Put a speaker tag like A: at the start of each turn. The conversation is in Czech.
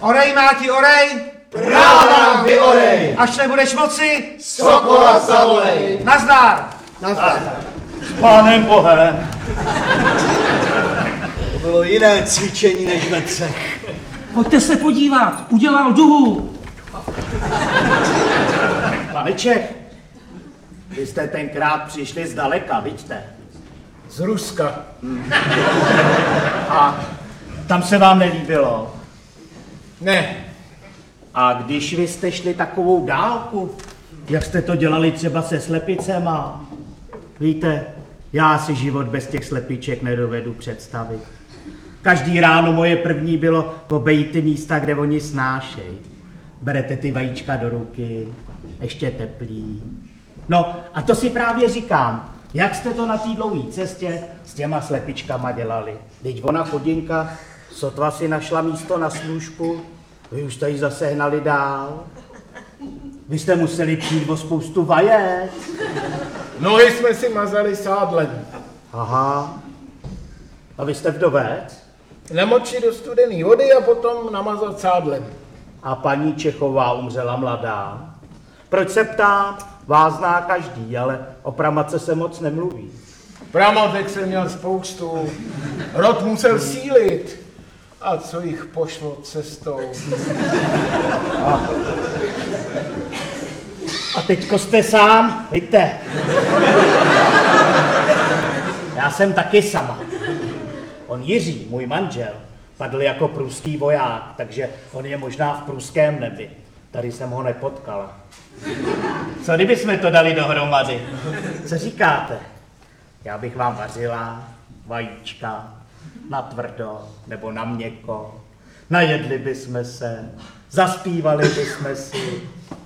A: Orej, Máti, orej!
B: Práva nám vyorej!
A: Až nebudeš moci,
B: Sokola zavolej!
A: nazdar!
C: S pánem Bohem.
B: To bylo jiné cvičení než ve třech.
D: Pojďte se podívat, udělal duhu.
C: Pane Čech, vy jste tenkrát přišli zdaleka, vidíte?
B: Z Ruska.
C: A tam se vám nelíbilo.
B: Ne.
C: A když vy jste šli takovou dálku, jak jste to dělali třeba se slepicema? Víte, já si život bez těch slepiček nedovedu představit. Každý ráno moje první bylo obejít ty místa, kde oni snášej. Berete ty vajíčka do ruky, ještě teplý. No a to si právě říkám, jak jste to na té dlouhé cestě s těma slepičkama dělali. Teď ona chodinka sotva si našla místo na slůžku, vy už jste ji zase hnali dál. Vy jste museli přijít o spoustu vajec.
B: Nohy jsme si mazali sádlem.
C: Aha. A vy jste vdovec?
B: Namočit do studené vody a potom namazat sádlem.
C: A paní Čechová umřela mladá. Proč se ptám? Vás zná každý, ale o pramace se moc nemluví.
B: Pramatek jsem měl spoustu. Rod musel sílit. A co jich pošlo cestou?
C: A teďko jste sám, víte. Já jsem taky sama. On Jiří, můj manžel, padl jako pruský voják, takže on je možná v pruském nebi. Tady jsem ho nepotkala. Co kdybychom to dali dohromady? Co říkáte? Já bych vám vařila vajíčka na tvrdo nebo na měkko. Najedli bychom se, zaspívali bychom si.